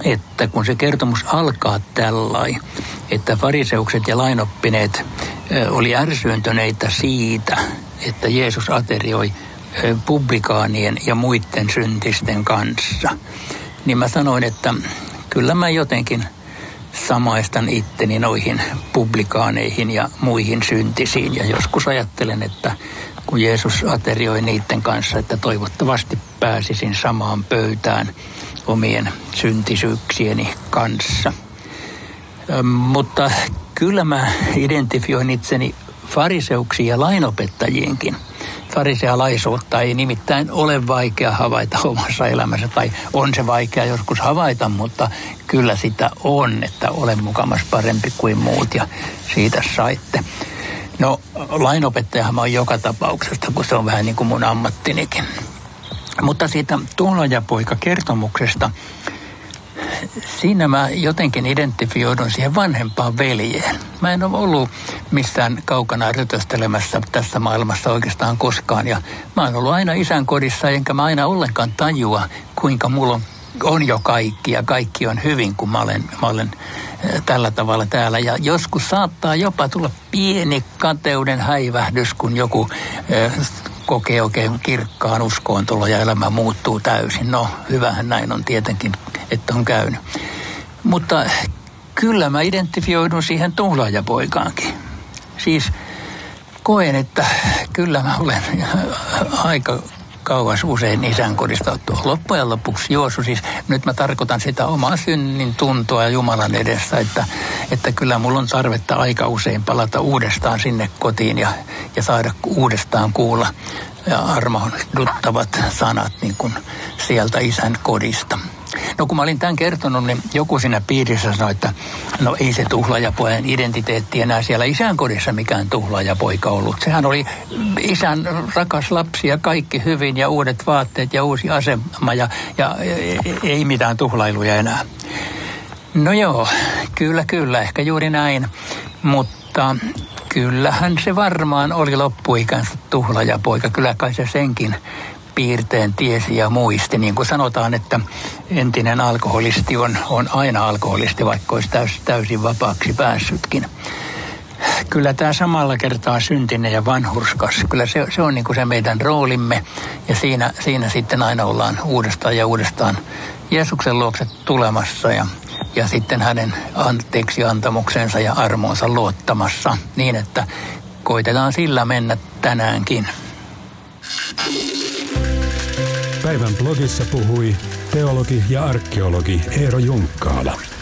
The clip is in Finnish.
että kun se kertomus alkaa tällain, että fariseukset ja lainoppineet oli ärsyyntyneitä siitä, että Jeesus aterioi publikaanien ja muiden syntisten kanssa, niin mä sanoin, että kyllä mä jotenkin samaistan itteni noihin publikaaneihin ja muihin syntisiin. Ja joskus ajattelen, että kun Jeesus aterioi niiden kanssa, että toivottavasti pääsisin samaan pöytään omien syntisyyksieni kanssa. Mutta kyllä mä identifioin itseni fariseuksiin ja lainopettajiinkin. Farisealaisuutta ei nimittäin ole vaikea havaita omassa elämässä, tai on se vaikea joskus havaita, mutta kyllä sitä on, että olen mukamas parempi kuin muut ja siitä saitte. No, lainopettajahan mä oon joka tapauksesta, kun se on vähän niin kuin mun ammattinikin. Mutta siitä tuhlaajapoika-kertomuksesta, siinä mä jotenkin identifioidun siihen vanhempaan veljeen. Mä en ole ollut missään kaukana rötöstelemässä tässä maailmassa oikeastaan koskaan. Ja mä oon ollut aina isän kodissa, enkä mä aina ollenkaan tajua, kuinka mulla on jo kaikki ja kaikki on hyvin, kun mä olen tällä tavalla täällä. Ja joskus saattaa jopa tulla pieni kateuden häivähdys, kun joku kokee oikein kirkkaan uskoon tulla ja elämä muuttuu täysin. No, hyvähän näin on tietenkin, että on käynyt. Mutta kyllä mä identifioidun siihen tuhlaajapoikaankin. Siis koen, että kyllä mä olen aika kauas usein isän kodista loppujen lopuksi juossut. Siis nyt mä tarkoitan sitä omaa synnin tuntoa Jumalan edessä, että kyllä mulla on tarvetta aika usein palata uudestaan sinne kotiin ja saada uudestaan kuulla armahduttavat sanat niin kuin sieltä isän kodista. No kun mä olin tämän kertonut, niin joku siinä piirissä sanoi, että no ei se tuhlaajapojan identiteetti enää siellä isän kodissa mikään tuhlaajapoika ollut. Sehän oli isän rakas lapsi ja kaikki hyvin ja uudet vaatteet ja uusi asema ja ei mitään tuhlailuja enää. No joo, kyllä, ehkä juuri näin, mutta kyllähän se varmaan oli loppuikänsä tuhlaajapoika. Kyllä kai se senkin piirteen tiesi ja muisti. Niin kuin sanotaan, että entinen alkoholisti on aina alkoholisti, vaikka olisi täysin vapaaksi päässytkin. Kyllä tämä samalla kertaa syntinen ja vanhurskas. Kyllä se on niin kuin se meidän roolimme ja siinä sitten aina ollaan uudestaan ja uudestaan Jeesuksen luokse tulemassa ja sitten hänen anteeksiantamuksensa ja armoonsa luottamassa niin, että koitetaan sillä mennä tänäänkin. Päivän blogissa puhui teologi ja arkeologi Eero Junkkaala.